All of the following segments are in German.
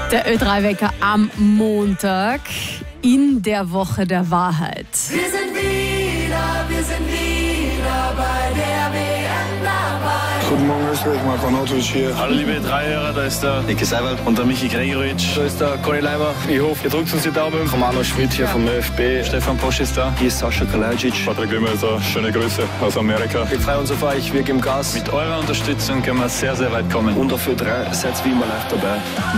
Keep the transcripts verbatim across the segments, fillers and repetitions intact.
Der Ö drei Wecker am Montag in der Woche der Wahrheit. Wir sind wieder, wir sind wieder bei der W M dabei. Guten Morgen Österreich, Marco Arnautovic hier. Hallo liebe Dreihörer, da ist der Niki Seiwald und der Michi Gregoritsch. Da ist der Conny Leimer. Ich hoffe, ihr drückt uns die Daumen. Romano Schmidt hier vom ÖFB. Stefan Posch ist da. Hier ist Sascha Kalajdzic. Patrick Wimmer, also schöne Grüße aus Amerika. Wir freuen uns auf euch, wir geben Gas. Mit eurer Unterstützung können wir sehr, sehr weit kommen. Und auf Ö drei seid wie immer live dabei.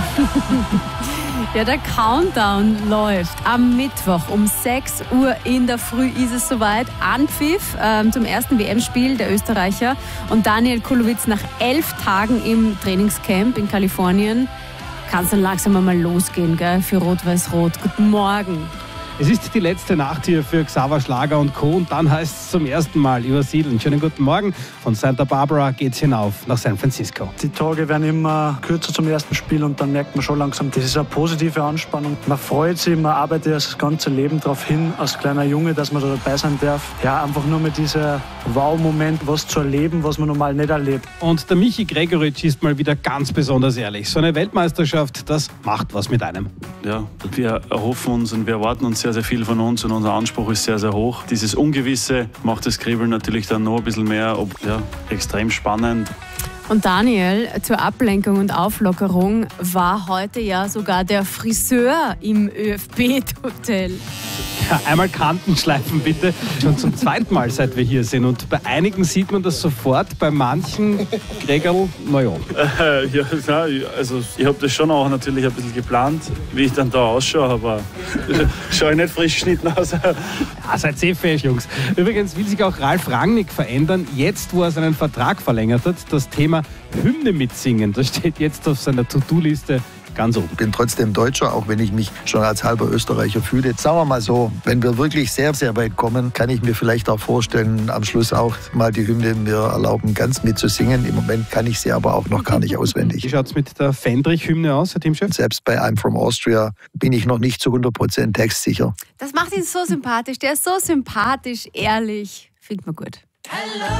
Ja, der Countdown läuft. Am Mittwoch um sechs Uhr in der Früh ist es soweit. Anpfiff ähm, zum ersten W M-Spiel der Österreicher. Und Daniel Kulowitz nach elf Tagen im Trainingscamp in Kalifornien. Kann es dann langsam einmal losgehen, gell, für Rot-Weiß-Rot. Guten Morgen. Es ist die letzte Nacht hier für Xaver Schlager und Co. Und dann heißt es zum ersten Mal übersiedeln. Schönen guten Morgen. Von Santa Barbara geht's hinauf nach San Francisco. Die Tage werden immer kürzer zum ersten Spiel und dann merkt man schon langsam, das ist eine positive Anspannung. Man freut sich, man arbeitet das ganze Leben darauf hin, als kleiner Junge, dass man da dabei sein darf. Ja, einfach nur mit dieser Wow-Moment, was zu erleben, was man normal nicht erlebt. Und der Michi Gregoritsch ist mal wieder ganz besonders ehrlich. So eine Weltmeisterschaft, das macht was mit einem. Ja, wir erhoffen uns und wir erwarten uns sehr, sehr viel von uns und unser Anspruch ist sehr, sehr hoch. Dieses Ungewisse macht das Kribbeln natürlich dann noch ein bisschen mehr, ob, ja, extrem spannend. Und Daniel, zur Ablenkung und Auflockerung war heute ja sogar der Friseur im ÖFB-Hotel. Ja, einmal Kanten schleifen bitte. Schon zum zweiten Mal, seit wir hier sind. Und bei einigen sieht man das sofort, bei manchen, Gregerl, naja. Äh, ja, also ich habe das schon auch natürlich ein bisschen geplant, wie ich dann da ausschaue, aber schaue ich nicht frisch geschnitten aus. Ja, seid sehr fähig, Jungs. Übrigens will sich auch Ralf Rangnick verändern, jetzt wo er seinen Vertrag verlängert hat. Das Thema Hymne mitsingen, das steht jetzt auf seiner To-Do-Liste ganz oben. Ich bin trotzdem Deutscher, auch wenn ich mich schon als halber Österreicher fühle. Sagen wir mal so, wenn wir wirklich sehr, sehr weit kommen, kann ich mir vielleicht auch vorstellen, am Schluss auch mal die Hymne mir erlauben, ganz mitzusingen. Im Moment kann ich sie aber auch noch gar nicht auswendig. Wie schaut es mit der Fendrich-Hymne aus, Herr Teamchef? Selbst bei I'm from Austria bin ich noch nicht zu hundert Prozent textsicher. Das macht ihn so sympathisch. Der ist so sympathisch, ehrlich. Findet man gut.